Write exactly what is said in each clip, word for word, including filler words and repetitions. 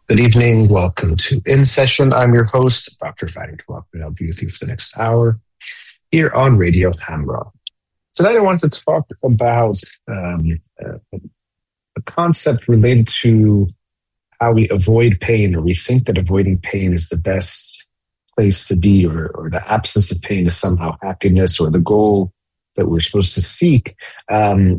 Good evening. Welcome to In Session. I'm your host, Doctor Fadi Tawak. I'll be with you for the next hour here on Radio Hamra. Tonight I want to talk about um, uh, a concept related to how we avoid pain, or we think that avoiding pain is the best place to be, or, or the absence of pain is somehow happiness or the goal that we're supposed to seek. Um,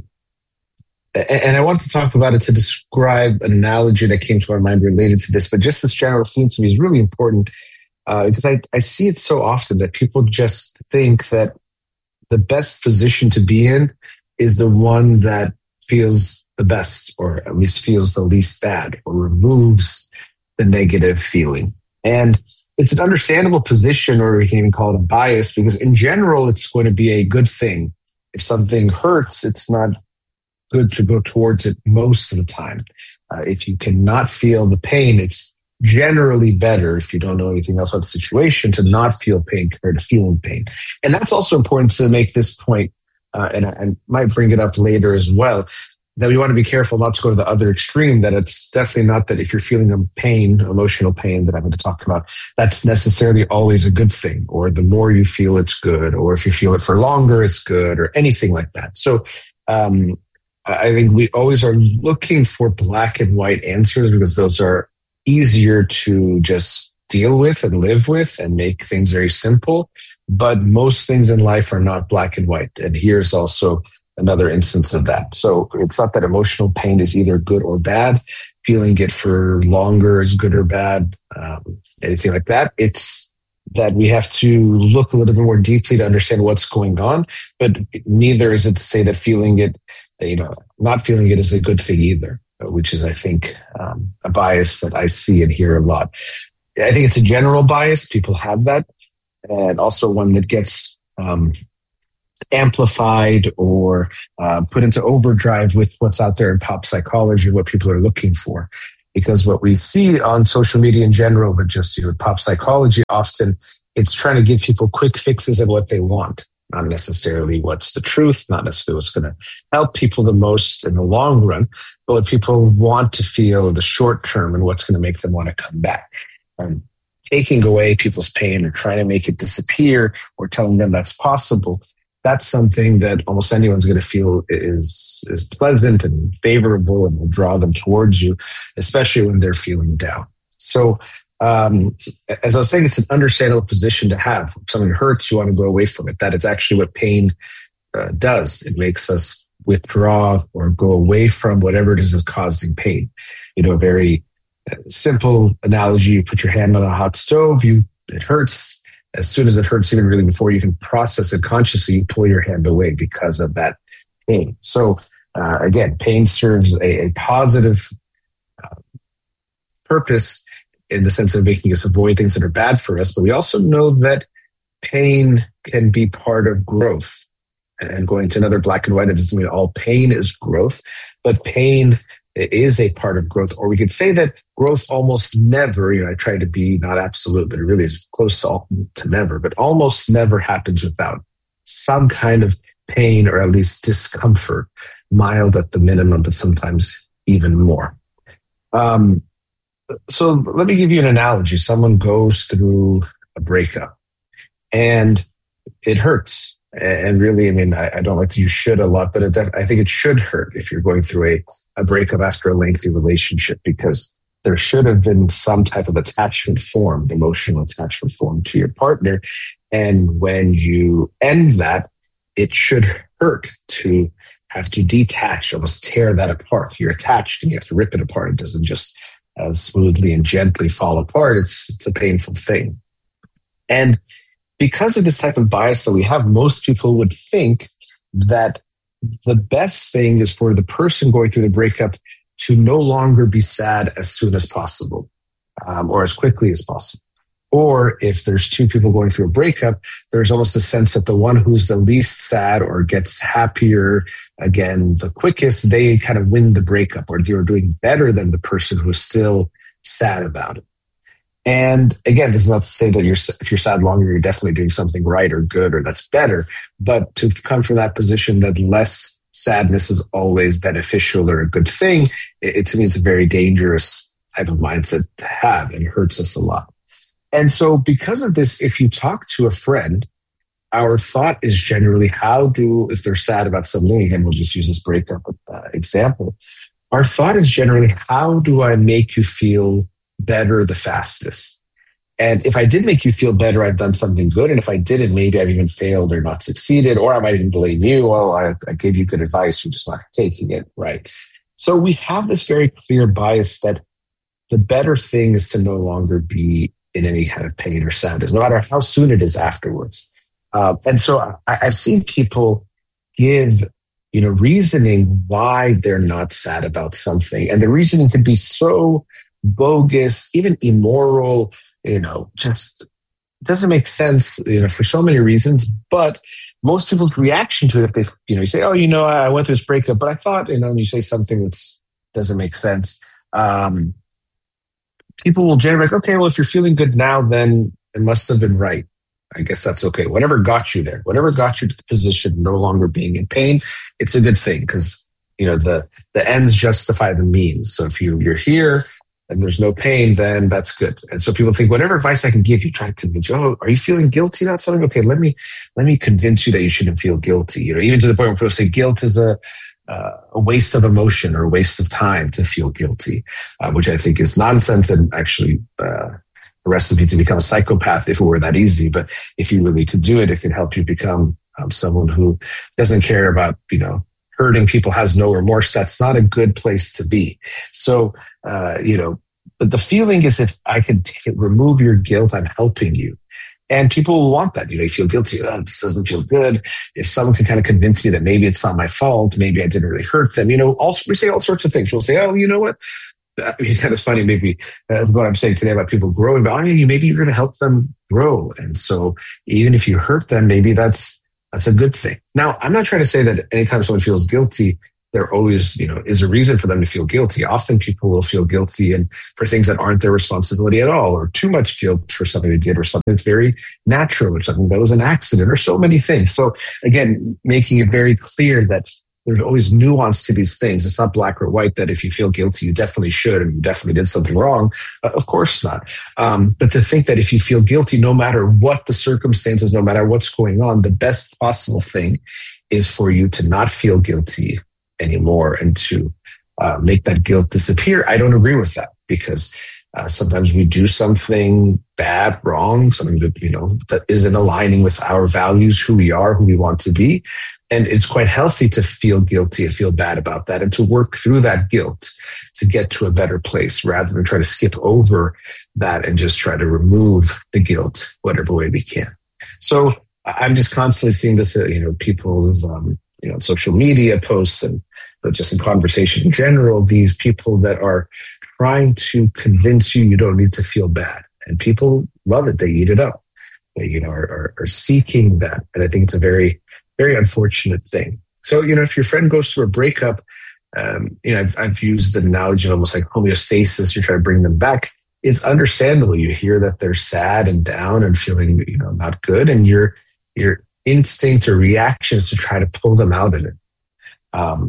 And I want to talk about it to describe an analogy that came to our mind related to this. But just this general theme to me is really important uh, because I, I see it so often that people just think that the best position to be in is the one that feels the best, or at least feels the least bad, or removes the negative feeling. And it's an understandable position, or we can even call it a bias, because in general, it's going to be a good thing. If something hurts, it's not good to go towards it most of the time. Uh, if you cannot feel the pain, it's generally better, if you don't know anything else about the situation, to not feel pain compared to feeling pain. And that's also important to make this point, uh, and I, I might bring it up later as well, that we want to be careful not to go to the other extreme, that it's definitely not that if you're feeling a pain, emotional pain that I'm going to talk about, that's necessarily always a good thing, or the more you feel it's good, or if you feel it for longer, it's good, or anything like that. So, um, I think we always are looking for black and white answers because those are easier to just deal with and live with and make things very simple. But most things in life are not black and white. And here's also another instance of that. So it's not that emotional pain is either good or bad. Feeling it for longer is good or bad, um, anything like that. It's that we have to look a little bit more deeply to understand what's going on. But neither is it to say that feeling it, you know, not feeling it is a good thing either, which is, I think, um, a bias that I see and hear a lot. I think it's a general bias. People have that. And also one that gets um, amplified or uh, put into overdrive with what's out there in pop psychology, what people are looking for. Because what we see on social media in general, but just, you know, pop psychology, often it's trying to give people quick fixes of what they want. Not necessarily what's the truth, not necessarily what's going to help people the most in the long run, but what people want to feel in the short term and what's going to make them want to come back. Um, taking away people's pain or trying to make it disappear or telling them that's possible, that's something that almost anyone's going to feel is, is pleasant and favorable and will draw them towards you, especially when they're feeling down. So, Um, as I was saying, it's an understandable position to have. If something hurts, you want to go away from it. That is actually what pain uh, does. It makes us withdraw or go away from whatever it is that's causing pain. You know, a very uh, simple analogy, you put your hand on a hot stove, you it hurts. As soon as it hurts, even really before you can process it consciously, you pull your hand away because of that pain. So uh, again, pain serves a, a positive uh, purpose in the sense of making us avoid things that are bad for us. But we also know that pain can be part of growth. And going to another black and white, it doesn't mean all pain is growth, but pain is a part of growth. Or we could say that growth almost never, you know, I try to be not absolute, but it really is close to, all, to never, but almost never happens without some kind of pain or at least discomfort, mild at the minimum, but sometimes even more. Um, So let me give you an analogy. Someone goes through a breakup and it hurts. And really, I mean, I, I don't like to use should a lot, but it def- I think it should hurt if you're going through a, a breakup after a lengthy relationship, because there should have been some type of attachment formed, emotional attachment formed to your partner. And when you end that, it should hurt to have to detach, almost tear that apart. You're attached and you have to rip it apart. It doesn't just Uh, smoothly and gently fall apart. It's, it's a painful thing. And because of this type of bias that we have, most people would think that the best thing is for the person going through the breakup to no longer be sad as soon as possible, um, or as quickly as possible. Or if there's two people going through a breakup, there's almost a sense that the one who's the least sad or gets happier again the quickest, they kind of win the breakup, or you're doing better than the person who's still sad about it. And again, this is not to say that you're, if you're sad longer, you're definitely doing something right or good or that's better. But to come from that position that less sadness is always beneficial or a good thing, it, it to me is a very dangerous type of mindset to have, and it hurts us a lot. And so because of this, if you talk to a friend, our thought is generally how do, if they're sad about something, again, we'll just use this breakup uh, example. Our thought is generally, how do I make you feel better the fastest? And if I did make you feel better, I've done something good. And if I didn't, maybe I've even failed or not succeeded, or I might even blame you. Well, I, I gave you good advice, you're just not taking it, right? So we have this very clear bias that the better thing is to no longer be in any kind of pain or sadness, no matter how soon it is afterwards. Uh, and so I, I've seen people give, you know, reasoning why they're not sad about something. And the reasoning could be so bogus, even immoral, you know, just doesn't make sense, you know, for so many reasons. But most people's reaction to it, if they, you know, you say, oh, you know, I went through this breakup, but I thought, you know, and you say something that doesn't make sense. Um, people will generally, okay, well, if you're feeling good now, then it must have been right. I guess that's okay. Whatever got you there, whatever got you to the position of no longer being in pain, it's a good thing because, you know, the, the ends justify the means. So if you, you're here and there's no pain, then that's good. And so people think whatever advice I can give you, try to convince you, oh, are you feeling guilty about something? Okay, let me, let me convince you that you shouldn't feel guilty. You know, even to the point where people say guilt is a, Uh, a waste of emotion or a waste of time to feel guilty, uh, which I think is nonsense and actually uh, a recipe to become a psychopath if it were that easy. But if you really could do it, it could help you become um, someone who doesn't care about, you know, hurting people, has no remorse. That's not a good place to be. So, uh, you know, but the feeling is if I could t- remove your guilt, I'm helping you. And people will want that. You know, you feel guilty. Oh, this doesn't feel good. If someone can kind of convince me that maybe it's not my fault, maybe I didn't really hurt them, you know, all, we say all sorts of things. We'll say, oh, you know what? I mean, kind of funny, maybe uh, what I'm saying today about people growing, but oh, maybe you're going to help them grow. And so even if you hurt them, maybe that's, that's a good thing. Now, I'm not trying to say that anytime someone feels guilty, there always, you know, is a reason for them to feel guilty. Often people will feel guilty and for things that aren't their responsibility at all, or too much guilt for something they did, or something that's very natural, or something that was an accident, or so many things. So again, making it very clear that there's always nuance to these things. It's not black or white that if you feel guilty, you definitely should, and you definitely did something wrong. Uh, of course not. Um, but to think that if you feel guilty, no matter what the circumstances, no matter what's going on, the best possible thing is for you to not feel guilty anymore and to uh, make that guilt disappear. I don't agree with that, because uh, sometimes we do something bad, wrong, something that, you know, that isn't aligning with our values, who we are, who we want to be. And it's quite healthy to feel guilty and feel bad about that, and to work through that guilt to get to a better place, rather than try to skip over that and just try to remove the guilt whatever way we can. So I'm just constantly seeing this, uh, you know, people's, um, you know, social media posts and just in conversation in general, these people that are trying to convince you you don't need to feel bad. And people love it. They eat it up. They, you know, are, are, are seeking that. And I think it's a very, very unfortunate thing. So, you know, if your friend goes through a breakup, um, you know, I've, I've used the analogy of almost like homeostasis. You try to bring them back. It's understandable. You hear that they're sad and down and feeling, you know, not good. And your, your instinct or reactions to try to pull them out of it. Um,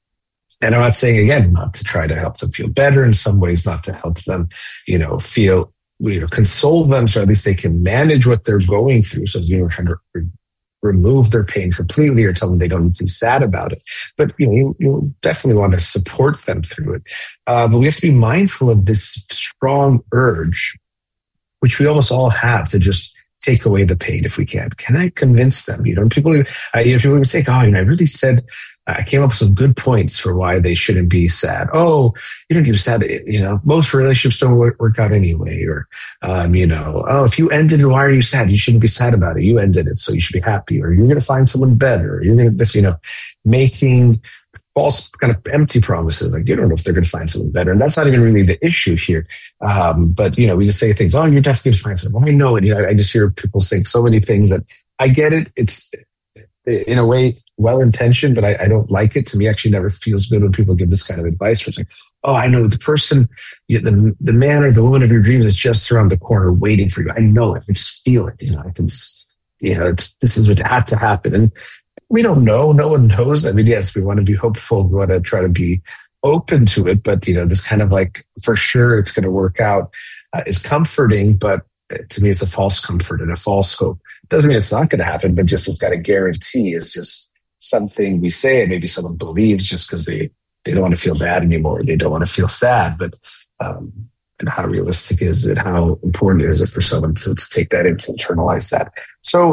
and I'm not saying, again, not to try to help them feel better, in some ways, not to help them, you know, feel, you know, console them, so at least they can manage what they're going through. So, you know, trying to re- remove their pain completely or tell them they don't need to be sad about it. But, you know, you, you definitely want to support them through it. Uh, but we have to be mindful of this strong urge, which we almost all have, to just take away the pain if we can. Can I convince them? You know, people, uh, you know, people would say, oh, you know, I really said, I came up with some good points for why they shouldn't be sad. Oh, you don't get sad. You know, most relationships don't work, work out anyway. Or, um, you know, oh, if you ended it, why are you sad? You shouldn't be sad about it. You ended it, so you should be happy. Or you're going to find someone better. Or you're going to, this, you know, making false kind of empty promises. Like, you don't know if they're going to find someone better. And that's not even really the issue here. Um, but, you know, we just say things, oh, you're definitely going to find someone. Well, I know it. You know, I just hear people saying so many things that I get it. It's in a way well-intentioned, but I, I don't like it. To me, actually never feels good when people give this kind of advice. Where it's like, oh, I know the person, the, the man or the woman of your dreams is just around the corner waiting for you. I know it. I just feel it. You know, I can, you know, it's, this is what had to happen. And we don't know. No one knows. I mean, yes, we want to be hopeful. We want to try to be open to it, but you know, this kind of like for sure it's going to work out uh, is comforting, but to me, it's a false comfort and a false hope. Doesn't mean it's not going to happen, but just it's got a guarantee is just something we say and maybe someone believes just because they, they don't want to feel bad anymore. They don't want to feel sad, but um, and how realistic is it? How important is it for someone to, to take that in, to internalize that? So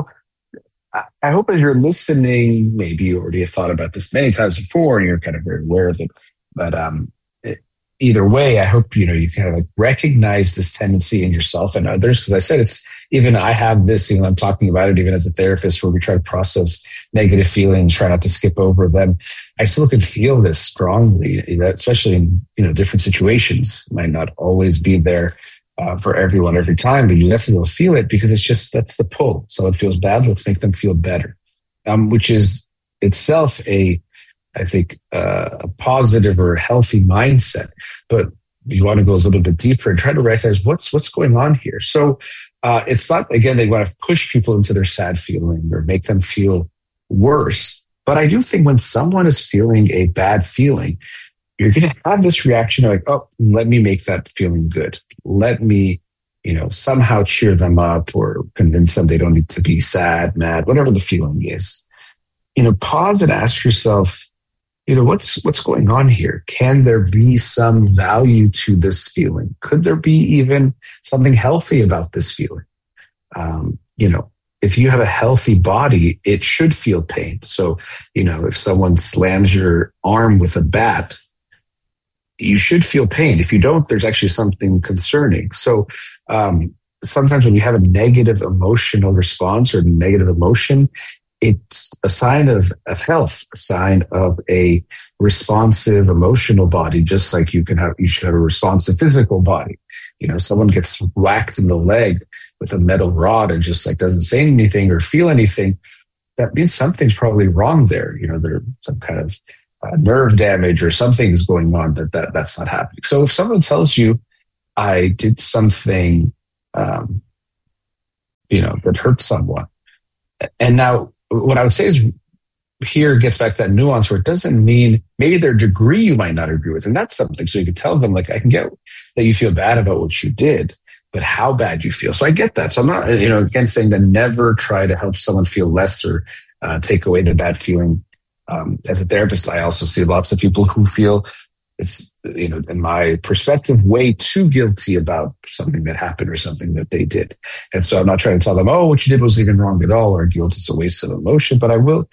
I hope as you're listening, maybe you already have thought about this many times before and you're kind of very aware of it. But um, it, either way, I hope, you know, you kind of like recognize this tendency in yourself and others. Because I said it's even I have this, you know, I'm talking about it even as a therapist where we try to process negative feelings, try not to skip over them. I still can feel this strongly, especially in, you know, different situations. It might not always be there Uh, for everyone every time, but you definitely will feel it because it's just, that's the pull. So it feels bad. Let's make them feel better, um, which is itself a, I think, uh, a positive or a healthy mindset. But you want to go a little bit deeper and try to recognize what's, what's going on here. So uh, it's not, again, they want to push people into their sad feeling or make them feel worse. But I do think when someone is feeling a bad feeling, you're going to have this reaction of like, oh, let me make that feeling good. Let me, you know, somehow cheer them up or convince them they don't need to be sad, mad, whatever the feeling is. You know, pause and ask yourself, you know, what's, what's going on here? Can there be some value to this feeling? Could there be even something healthy about this feeling? Um, you know, if you have a healthy body, it should feel pain. So, you know, if someone slams your arm with a bat, you should feel pain. If you don't, there's actually something concerning. So um, sometimes when you have a negative emotional response or negative emotion, it's a sign of, of health, a sign of a responsive emotional body, just like you can have, you should have a responsive physical body. You know, someone gets whacked in the leg with a metal rod and just like doesn't say anything or feel anything. That means something's probably wrong there. You know, there's some kind of Uh, nerve damage or something is going on that, that that's not happening. So if someone tells you, I did something, um, you know, that hurt someone. And now what I would say is here gets back to that nuance where it doesn't mean maybe their degree you might not agree with. And that's something. So you can tell them like, I can get that you feel bad about what you did, but how bad you feel. So I get that. So I'm not, you know, again, saying that never try to help someone feel less or uh, take away the bad feeling. Um, as a therapist, I also see lots of people who feel it's, you know, in my perspective, way too guilty about something that happened or something that they did. And so I'm not trying to tell them, oh, what you did wasn't even wrong at all, or guilt is a waste of emotion, but I will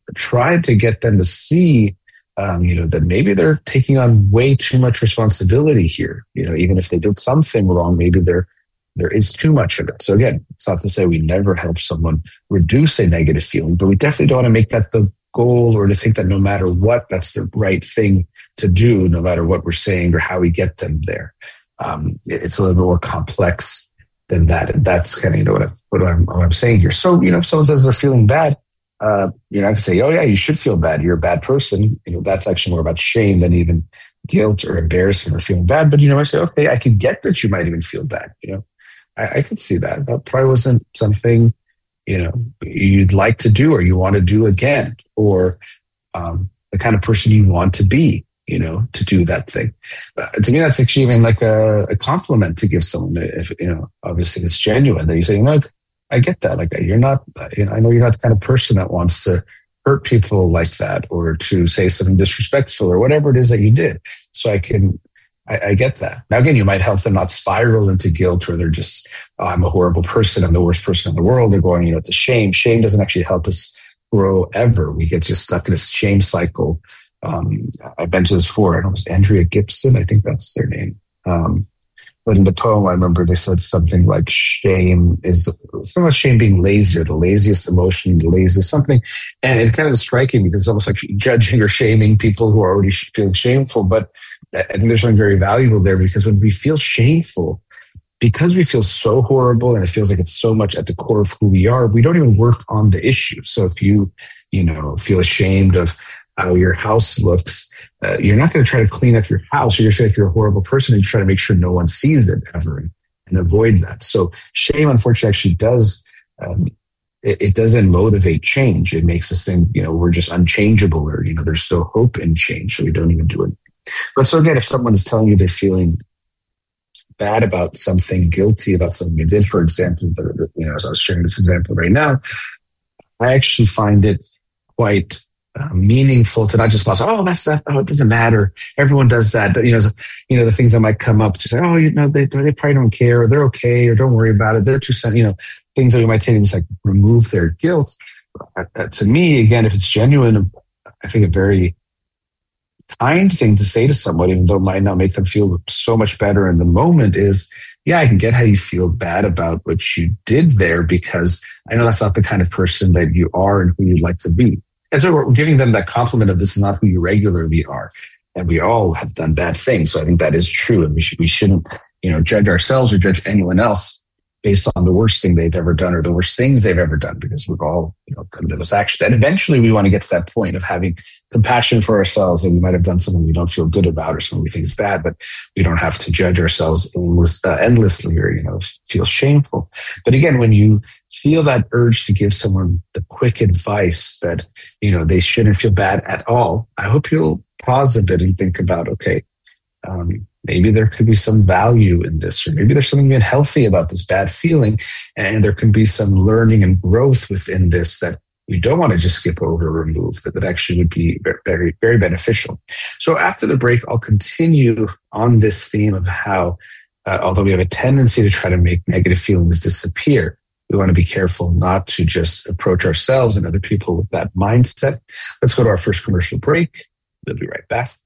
try to get them to see, um, you know, that maybe they're taking on way too much responsibility here. You know, even if they did something wrong, maybe there there is too much of it. So again, it's not to say we never help someone reduce a negative feeling, but we definitely don't want to make that the goal or to think that no matter what, that's the right thing to do, no matter what we're saying or how we get them there. Um, it's a little bit more complex than that. And that's kind of, you know, what, I, what, I'm, what I'm saying here. So, you know, if someone says they're feeling bad, uh, you know, I can say, oh yeah, you should feel bad. You're a bad person. You know, that's actually more about shame than even guilt or embarrassment or feeling bad. But, you know, I say, okay, I can get that you might even feel bad. You know, I, I can see that. That probably wasn't something, you know, you'd like to do or you want to do again, or um, the kind of person you want to be, you know, to do that thing. Uh, to me, that's actually even like a, a compliment to give someone, if, you know, obviously it's genuine that you say, look, I get that. Like, you're not, you know, I know you're not the kind of person that wants to hurt people like that or to say something disrespectful or whatever it is that you did. So I can, I, I get that. Now, again, you might help them not spiral into guilt where they're just, oh, I'm a horrible person. I'm the worst person in the world. They're going, you know, to shame. Shame doesn't actually help us grow ever. We get just stuck in a shame cycle. Um, I've mentioned this before. I don't know, it was Andrea Gibson. I think that's their name. Um, but in the poem, I remember they said something like shame is, something about shame being lazy or the laziest emotion, the laziest something. And it's kind of striking because it's almost like judging or shaming people who are already feeling shameful. But I think there's something very valuable there because when we feel shameful, because we feel so horrible and it feels like it's so much at the core of who we are, we don't even work on the issue. So if you, you know, feel ashamed of how your house looks, uh, you're not going to try to clean up your house. You're going to feel like you're a horrible person and you try to make sure no one sees it ever and, and avoid that. So shame, unfortunately, actually does, um, it, it doesn't motivate change. It makes us think, you know, we're just unchangeable or, you know, there's no hope in change. So we don't even do it. But so again, if someone is telling you they're feeling bad about something, guilty about something they did, for example, the, the, you know, as I was sharing this example right now, I actually find it quite uh, meaningful to not just pass, oh, that's that, oh, it doesn't matter. Everyone does that. But, you know, you know, the things that might come up to say, oh, you know, they, they probably don't care, or they're okay, or don't worry about it. They're too, you know, things that we might say to just like remove their guilt. Uh, uh, to me, again, if it's genuine, I think a very kind thing to say to someone, even though it might not make them feel so much better in the moment, is, yeah, I can get how you feel bad about what you did there, because I know that's not the kind of person that you are and who you'd like to be. And so we're giving them that compliment of this is not who you regularly are. And we all have done bad things. So I think that is true. And we, should, we shouldn't, you know, judge ourselves or judge anyone else based on the worst thing they've ever done or the worst things they've ever done, because we've all, you know, come to those actions. And eventually we want to get to that point of having compassion for ourselves, that we might have done something we don't feel good about or something we think is bad, but we don't have to judge ourselves endless, uh, endlessly or, you know, feel shameful. But again, when you feel that urge to give someone the quick advice that, you know, they shouldn't feel bad at all, I hope you'll pause a bit and think about, okay, um, maybe there could be some value in this, or maybe there's something even healthy about this bad feeling, and there can be some learning and growth within this that we don't want to just skip over or remove, that, that actually would be very, very beneficial. So after the break, I'll continue on this theme of how, uh, although we have a tendency to try to make negative feelings disappear, we want to be careful not to just approach ourselves and other people with that mindset. Let's go to our first commercial break. We'll be right back.